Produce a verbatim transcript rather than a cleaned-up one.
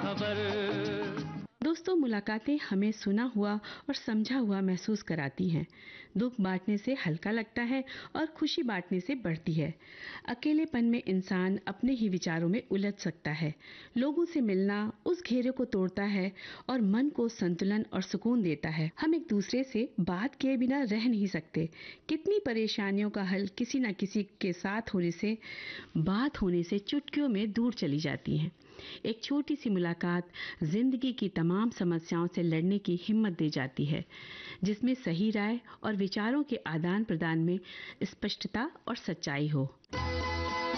खबर। दोस्तों, मुलाकातें हमें सुना हुआ और समझा हुआ महसूस कराती हैं। दुख बांटने से हल्का लगता है और खुशी बांटने से बढ़ती है। अकेलेपन में इंसान अपने ही विचारों में उलझ सकता है। लोगों से मिलना उस घेरे को तोड़ता है और मन को संतुलन और सुकून देता है। हम एक दूसरे से बात किए बिना रह नहीं सकते। कितनी परेशानियों का हल किसी न किसी के साथ होने से, बात होने से चुटकियों में दूर चली जाती हैं। एक छोटी सी मुलाकात जिंदगी की तमाम समस्याओं से लड़ने की हिम्मत दे जाती है, जिसमें सही राय और विचारों के आदान प्रदान में स्पष्टता और सच्चाई हो।